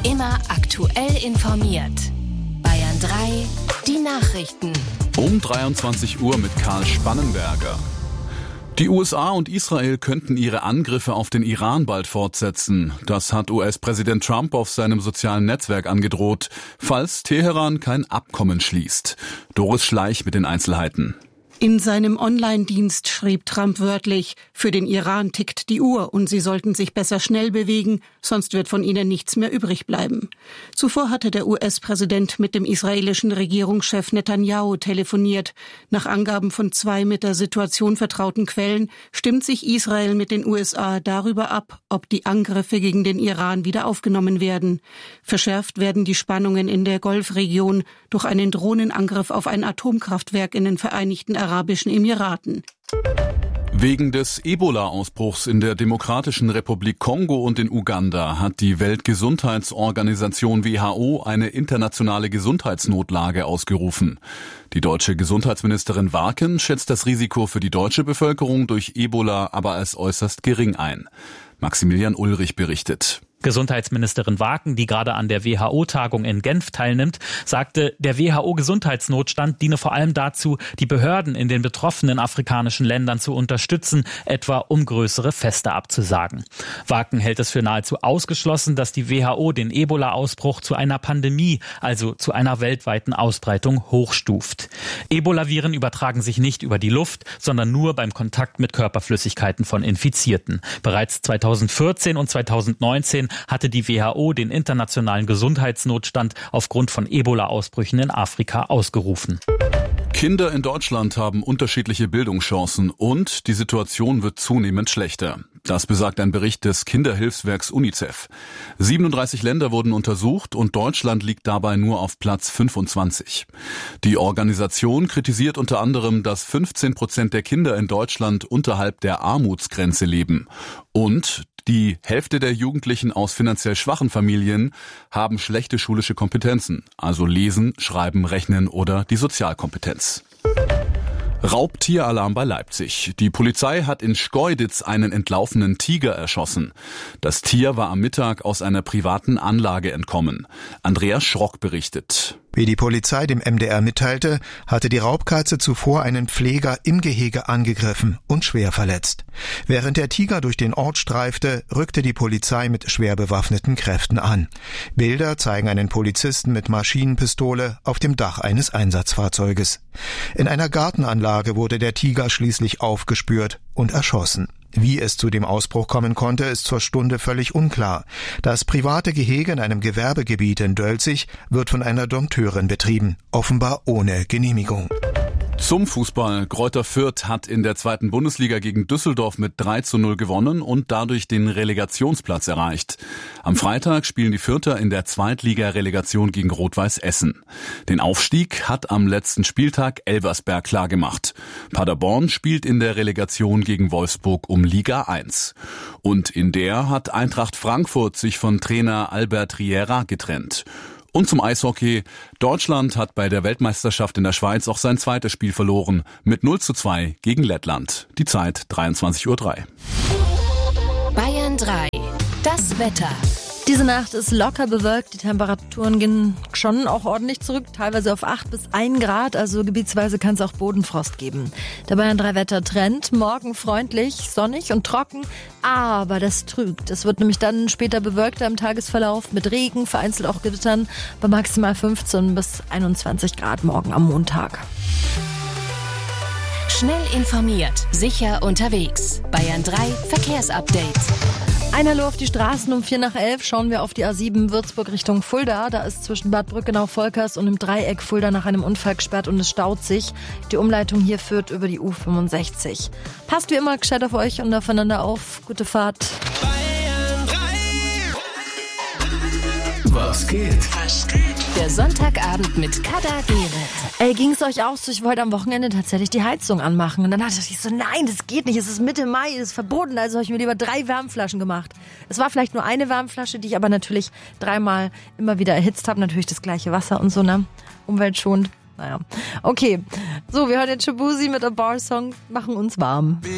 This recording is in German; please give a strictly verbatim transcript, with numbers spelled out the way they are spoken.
Immer aktuell informiert. Bayern drei, die Nachrichten. Um dreiundzwanzig Uhr mit Karl Spannenberger. Die U S A und Israel könnten ihre Angriffe auf den Iran bald fortsetzen. Das hat U S-Präsident Trump auf seinem sozialen Netzwerk angedroht, falls Teheran kein Abkommen schließt. Doris Schleich mit den Einzelheiten. In seinem Online-Dienst schrieb Trump wörtlich: Für den Iran tickt die Uhr und sie sollten sich besser schnell bewegen, sonst wird von ihnen nichts mehr übrig bleiben. Zuvor hatte der U S-Präsident mit dem israelischen Regierungschef Netanyahu telefoniert. Nach Angaben von zwei mit der Situation vertrauten Quellen stimmt sich Israel mit den U S A darüber ab, ob die Angriffe gegen den Iran wieder aufgenommen werden. Verschärft werden die Spannungen in der Golfregion durch einen Drohnenangriff auf ein Atomkraftwerk in den Vereinigten Arabischen Emiraten. Wegen des Ebola-Ausbruchs in der Demokratischen Republik Kongo und in Uganda hat die Weltgesundheitsorganisation W H O eine internationale Gesundheitsnotlage ausgerufen. Die deutsche Gesundheitsministerin Warken schätzt das Risiko für die deutsche Bevölkerung durch Ebola aber als äußerst gering ein. Maximilian Ulrich berichtet. Gesundheitsministerin Warken, die gerade an der W H O-Tagung in Genf teilnimmt, sagte, der W H O-Gesundheitsnotstand diene vor allem dazu, die Behörden in den betroffenen afrikanischen Ländern zu unterstützen, etwa um größere Feste abzusagen. Warken hält es für nahezu ausgeschlossen, dass die W H O den Ebola-Ausbruch zu einer Pandemie, also zu einer weltweiten Ausbreitung, hochstuft. Ebola-Viren übertragen sich nicht über die Luft, sondern nur beim Kontakt mit Körperflüssigkeiten von Infizierten. Bereits zweitausendvierzehn und zweitausendneunzehn hatte die W H O den internationalen Gesundheitsnotstand aufgrund von Ebola-Ausbrüchen in Afrika ausgerufen. Kinder in Deutschland haben unterschiedliche Bildungschancen und die Situation wird zunehmend schlechter. Das besagt ein Bericht des Kinderhilfswerks UNICEF. siebenunddreißig Länder wurden untersucht und Deutschland liegt dabei nur auf Platz fünfundzwanzig. Die Organisation kritisiert unter anderem, dass fünfzehn Prozent der Kinder in Deutschland unterhalb der Armutsgrenze leben. Und die Hälfte der Jugendlichen aus finanziell schwachen Familien haben schlechte schulische Kompetenzen, also Lesen, Schreiben, Rechnen oder die Sozialkompetenz. Raubtieralarm bei Leipzig. Die Polizei hat in Schkeuditz einen entlaufenen Tiger erschossen. Das Tier war am Mittag aus einer privaten Anlage entkommen. Andreas Schrock berichtet. Wie die Polizei dem M D R mitteilte, hatte die Raubkatze zuvor einen Pfleger im Gehege angegriffen und schwer verletzt. Während der Tiger durch den Ort streifte, rückte die Polizei mit schwer bewaffneten Kräften an. Bilder zeigen einen Polizisten mit Maschinenpistole auf dem Dach eines Einsatzfahrzeuges. In einer Gartenanlage wurde der Tiger schließlich aufgespürt und erschossen. Wie es zu dem Ausbruch kommen konnte, ist zur Stunde völlig unklar. Das private Gehege in einem Gewerbegebiet in Dölzig wird von einer Dompteurin betrieben, offenbar ohne Genehmigung. Zum Fußball. Greuther Fürth hat in der zweiten Bundesliga gegen Düsseldorf mit drei zu null gewonnen und dadurch den Relegationsplatz erreicht. Am Freitag spielen die Fürther in der Zweitliga-Relegation gegen Rot-Weiß Essen. Den Aufstieg hat am letzten Spieltag Elversberg klargemacht. Paderborn spielt in der Relegation gegen Wolfsburg um Liga eins. Und in der hat Eintracht Frankfurt sich von Trainer Albert Riera getrennt. Und zum Eishockey. Deutschland hat bei der Weltmeisterschaft in der Schweiz auch sein zweites Spiel verloren. Mit null zu zwei gegen Lettland. Die Zeit dreiundzwanzig Uhr drei. Bayern drei. Das Wetter. Diese Nacht ist locker bewölkt, die Temperaturen gehen schon auch ordentlich zurück, teilweise auf acht bis ein Grad, also gebietsweise kann es auch Bodenfrost geben. Der Bayern drei Wettertrend, morgen freundlich, sonnig und trocken, aber das trügt. Es wird nämlich dann später bewölkter im Tagesverlauf mit Regen, vereinzelt auch Gewittern, bei maximal fünfzehn bis einundzwanzig Grad morgen am Montag. Schnell informiert, sicher unterwegs. Bayern drei Verkehrsupdate. Ein Hallo auf die Straßen um vier nach elf. Schauen wir auf die A sieben Würzburg Richtung Fulda. Da ist zwischen Bad Brückenau-Volkers und im Dreieck Fulda nach einem Unfall gesperrt und es staut sich. Die Umleitung hier führt über die U fünfundsechzig. Passt wie immer gescheit auf euch und aufeinander auf. Gute Fahrt. Bayern drei. Was geht? Was geht? Der Sonntagabend mit Kader Gerrit. Ey, ging's euch auch so? Ich wollte am Wochenende tatsächlich die Heizung anmachen. Und dann dachte ich so, nein, das geht nicht. Es ist Mitte Mai, das ist verboten. Also habe ich mir lieber drei Wärmflaschen gemacht. Es war vielleicht nur eine Wärmflasche, die ich aber natürlich dreimal immer wieder erhitzt habe. Natürlich das gleiche Wasser und so, ne? Umweltschonend. Naja, okay. So, wir hören jetzt Shabuzi mit A Bar Song, machen uns warm.